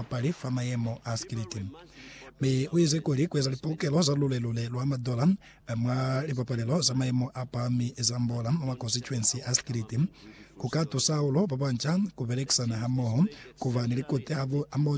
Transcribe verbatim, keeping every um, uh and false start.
mapali fama yemo askiliti me uize kuli kweza lipokelo za lule lule lwa madola mwa lipopalelo za maemo apami ezambola mwa constituency askiliti kukato saulo babancha kuberekisana hamoho kuvanilikote avo amo